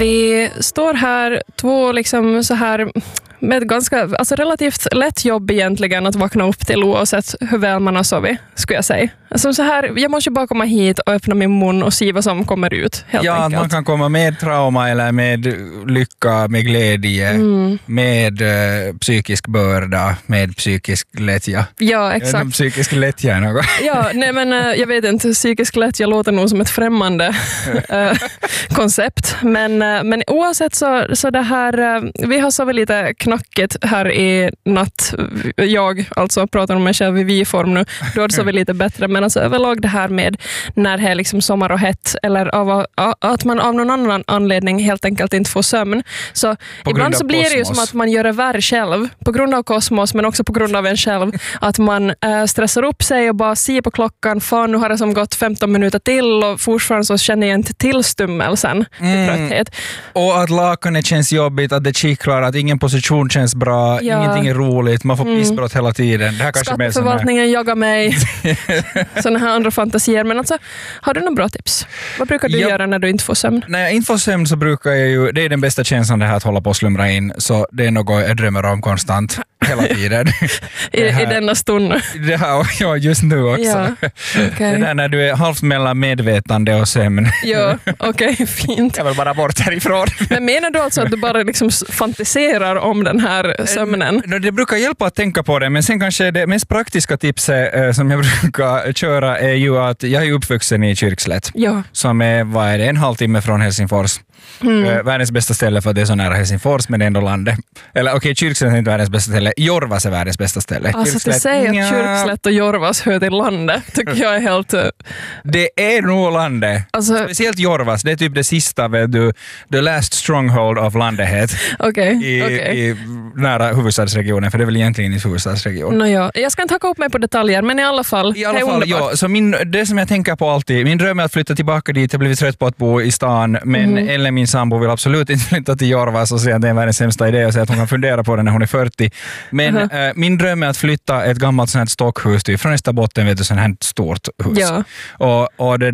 Vi står här två liksom så här med ett ganska, alltså relativt lätt jobb egentligen att vakna upp till oavsett hur väl man har sovit, skulle jag säga. Alltså så här, jag måste bara komma hit och öppna min mun och se vad som kommer ut, helt enkelt. Ja, man kan komma med trauma eller med lycka, med glädje, med psykisk börda, med psykisk lättja. Ja, exakt. Psykisk lättja är något. Ja, nej men jag vet inte, psykisk lättja låter nog som ett främmande koncept. Men oavsett så det här, vi har sovit lite knackigt här i natt. Jag alltså pratar om mig själv i vi-form nu. Du har sovit lite bättre, men alltså överlag det här med när det är liksom sommar och hett eller att man av någon annan anledning helt enkelt inte får sömn. Så ibland så blir det ju som att man gör det värre själv på grund av kosmos, men också på grund av en själv. Att man stressar upp sig och bara ser på klockan, fan nu har det som gått 15 minuter till och fortfarande så känner jag inte till stummelsen till trötthet. Och att lakanet känns jobbigt, att det kittlar, att ingen position känns bra, ingenting är roligt, man får pissbrott hela tiden. Det här kanske Skatteförvaltningen jagar mig. Sådana här andra fantasier. Men alltså, har du några bra tips? Vad brukar du göra när du inte får sömn? När jag inte får sömn så brukar jag ju, det är den bästa känslan det här att hålla på och slumra in, så det är något jag drömmer om konstant hela tiden. I denna stund. Det här, ja, just nu också. Ja, okay. Det där när du är halvt mellan medvetande och sömn. Ja, okej, fint. Jag vill bara bort härifrån. Men menar du alltså att du bara liksom fantiserar om den här sömnen? Det brukar hjälpa att tänka på det, men sen kanske det mest praktiska tipset som jag brukar köra är ju att jag är uppvuxen i Kyrkslätt. Ja. Som är, vad är det, en halvtimme från Helsingfors. Världens bästa ställe för att det är så nära Helsingfors, men det är ändå landet. Eller okej, Kyrkslätt är inte världens bästa ställe. Jorvas är världens bästa ställe. Alltså att säga att Kyrkslätt och Jorvas hör till landet tycker jag är helt... Det är nog landet. Alltså... Speciellt Jorvas, det är typ det sista, vet du, the last stronghold of landet. I nära huvudstadsregionen, för det är väl egentligen i huvudstadsregionen. Ja. Jag ska inte haka upp mig på detaljer, men i alla fall, ja. Så det som jag tänker på alltid, min dröm är att flytta tillbaka dit. Jag har blivit trött på att bo i stan, men eller min sambo vill absolut inte flytta till Jorvas och säga att det är världens sämsta idé och säga att hon kan fundera på det när hon är 40. Men min dröm är att flytta ett gammalt sånt här stockhus från Österbotten, vet du, sånt här stort hus. Ja. Och